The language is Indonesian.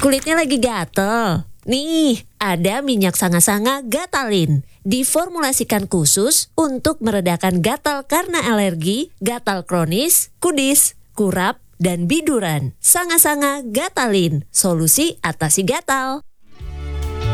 Kulitnya lagi gatel. Nih, ada minyak sanga-sanga Gatalin. Diformulasikan khusus untuk meredakan gatal karena alergi, gatal kronis, kudis, kurap, dan biduran. Sanga-sanga Gatalin, solusi atasi gatal.